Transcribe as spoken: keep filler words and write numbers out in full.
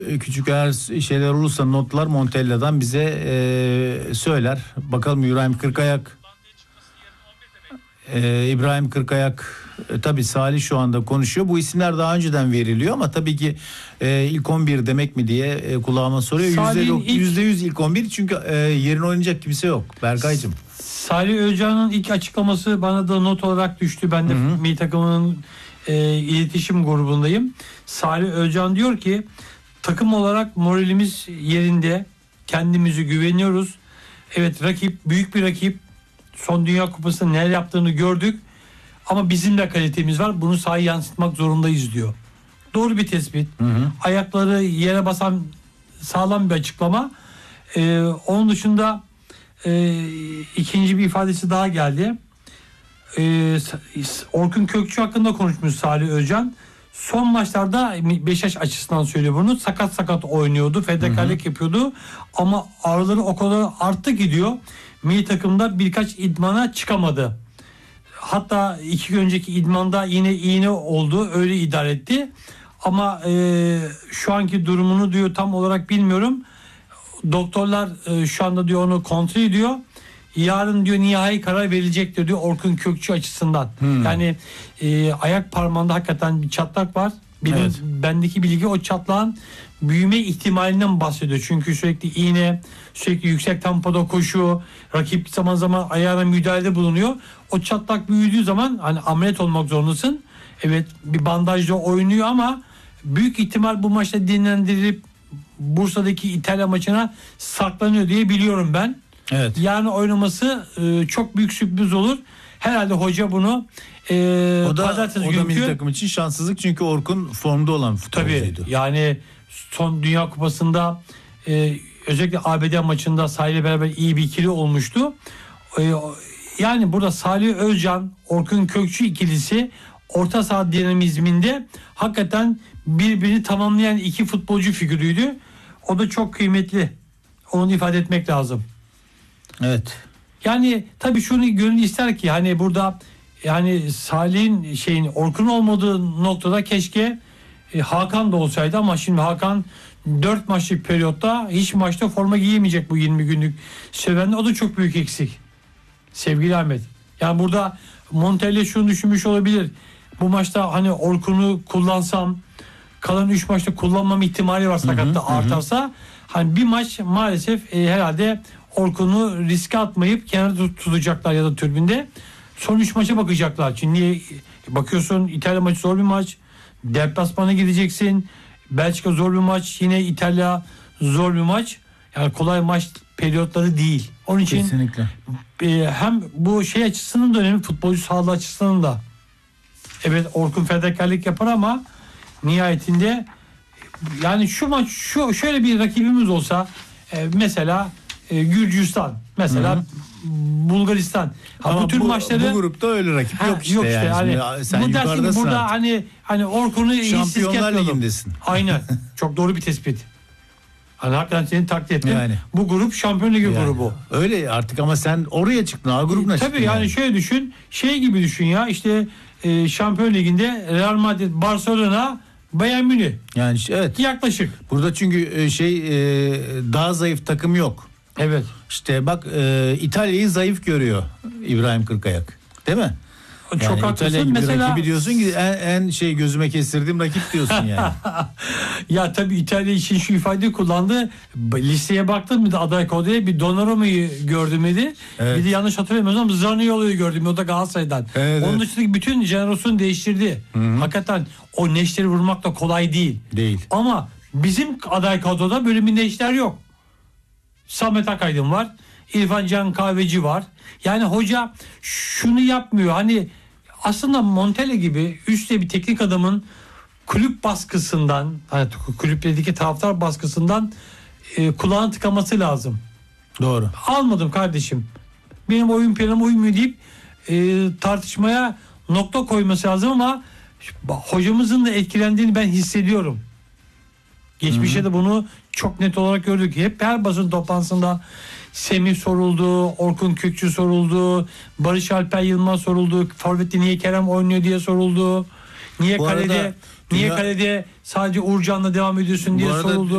Küçük eğer şeyler olursa notlar Montella'dan bize e, söyler. Bakalım İbrahim Kırkayak e, İbrahim Kırkayak e, tabii Salih şu anda konuşuyor. Bu isimler daha önceden veriliyor ama tabii ki e, ilk on bir demek mi diye e, kulağıma soruyor. yüzde yüz ilk on bir çünkü e, yerine oynayacak kimse yok Berkaycığım. Salih Özcan'ın ilk açıklaması bana da not olarak düştü. Ben de milli takımının e, iletişim grubundayım. Salih Özcan diyor ki takım olarak moralimiz yerinde, kendimizi güveniyoruz. Evet, rakip büyük bir rakip. Son Dünya Kupası'nda neler yaptığını gördük. Ama bizim de kalitemiz var. Bunu sahaya yansıtmak zorundayız diyor. Doğru bir tespit. Hı hı. Ayakları yere basan sağlam bir açıklama. Ee, onun dışında e, ikinci bir ifadesi daha geldi. Ee, Orkun Kökçü hakkında konuşmuş Salih Özcan. Son maçlarda Beşiktaş açısından söylüyor bunu. Sakat sakat oynuyordu. Fedakarlık yapıyordu. Ama ağrıları o kadar arttı gidiyor. Milli takımda birkaç idmana çıkamadı. Hatta iki gün önceki idmanda yine iğne oldu. Öyle idare etti. Ama e, şu anki durumunu diyor tam olarak bilmiyorum. Doktorlar e, şu anda diyor onu kontrol ediyor. Yarın diyor nihai karar verilecektir diyor Orkun Kökçü açısından. Hmm. Yani e, ayak parmağında hakikaten bir çatlak var. Benim evet. bendeki bilgi o çatlağın büyüme ihtimalinden bahsediyor. Çünkü sürekli iğne, sürekli yüksek tempoda koşu, rakip zaman zaman ayağına müdahalede bulunuyor. O çatlak büyüdüğü zaman hani ameliyat olmak zorundasın. Evet, bir bandajla oynuyor ama büyük ihtimal bu maçta dinlendirilip Bursa'daki İtalya maçına saklanıyor diye biliyorum ben. Evet. Yarın oynaması e, çok büyük sürpriz olur. Herhalde hoca bunu e, o da, pazartesi o da milli takım için şanssızlık çünkü Orkun formda olan futbolcuydu. Tabii yani son Dünya Kupası'nda e, özellikle A B D maçında Salih ile beraber iyi bir ikili olmuştu. E, yani burada Salih Özcan, Orkun Kökçü ikilisi orta saha dinamizminde hakikaten birbirini tamamlayan iki futbolcu figürüydü. O da çok kıymetli. Onu ifade etmek lazım. Evet. Yani tabii şunu gönül ister ki hani burada yani Salih'in şeyin Orkun olmadığı noktada keşke e, Hakan da olsaydı ama şimdi Hakan dört maçlık periyotta hiç maçta forma giyemeyecek bu yirmi günlük sürede. O da çok büyük eksik. Sevgili Ahmet. Yani burada Montella şunu düşünmüş olabilir. Bu maçta hani Orkun'u kullansam kalan üç maçta kullanmam ihtimali var sakatta artarsa. Hı. Hani bir maç maalesef e, herhalde Orkun'u riske atmayıp kenara tutacaklar ya da tribünde. Son üç maça bakacaklar. Çünkü bakıyorsun İtalya maçı zor bir maç. Deplasmana gideceksin. Belçika zor bir maç. Yine İtalya zor bir maç. Yani kolay maç periyotları değil. Onun için kesinlikle. E, hem bu şey açısından da önemli, futbolcu sağlığı açısından da. Evet, Orkun fedakarlık yapar ama nihayetinde yani şu maç şu şöyle bir rakibimiz olsa e, mesela e, Gürcistan, mesela Hı-hı. Bulgaristan. Ha, bu tür bu, maçları bu grupta öyle rakip ha, yok işte. Yok işte yani. hani, sen bu dersin ki burada artık. hani hani Orkun'u Şampiyonlar Ligi'ndesin. Aynen. Çok doğru bir tespit. Hani hakikaten seni takdir ettim. Yani. Bu grup Şampiyon Ligi yani. grubu. Öyle artık ama sen oraya çıktın. A grubuna e, çıktın. Tabii yani. yani şöyle düşün. Şey gibi düşün ya işte e, Şampiyon Ligi'nde Real Madrid, Barcelona, Bayern Münih. Yani evet. Yaklaşık. Burada çünkü şey daha zayıf takım yok. Evet. İşte bak İtalya'yı zayıf görüyor İbrahim Kırkayak. Değil mi? Çok yani haklısın. İtalya gibi mesela rakibi diyorsun ki en, en şey gözüme kestirdiğim rakip diyorsun yani. Ya tabii İtalya için şu ifadeyi kullandı. Listeye baktım mı da aday kodaya bir Donnarumma'yı gördüm dedi. Evet. Bir de yanlış hatırlamıyorsam Zaniolo'yu gördüm. O da Galatasaray'dan. Evet, Onun evet. dışındaki bütün jenerasyonu değiştirdi. Hı-hı. Hakikaten o neşteri vurmak da kolay değil. Değil. Ama bizim aday kadroda böyle bir neşter yok. Samet Akaydın var. İrfan Can Kahveci var. Yani hoca şunu yapmıyor. Hani aslında Montella gibi üstte bir teknik adamın kulüp baskısından, hani kulüpteki taraftar baskısından e, kulağını tıkaması lazım. Doğru. Almadım kardeşim. Benim oyun planım uymuyor deyip e, tartışmaya nokta koyması lazım ama hocamızın da etkilendiğini ben hissediyorum. Geçmişte Hı-hı. de bunu çok net olarak gördük. Hep her basın toplantısında Semih soruldu, Orkun Kökçü soruldu, Barış Alper Yılmaz soruldu, forvette niye Kerem oynuyor diye soruldu. Niye Bu kalede niye dünya... kalede sadece Uğurcan'la devam ediyorsun diye soruldu.